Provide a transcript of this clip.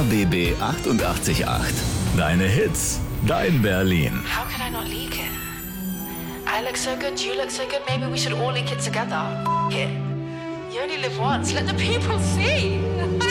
RBB 888. Deine Hits, dein Berlin. How can I not leak it? I look so good, you look so good, maybe we should all leak it together. F it. You only live once, let the people see.